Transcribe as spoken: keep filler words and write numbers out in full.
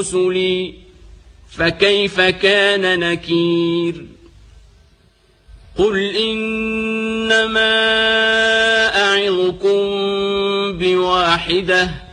رسلي فكيف كان نكير قل إنما أعظكم بواحدة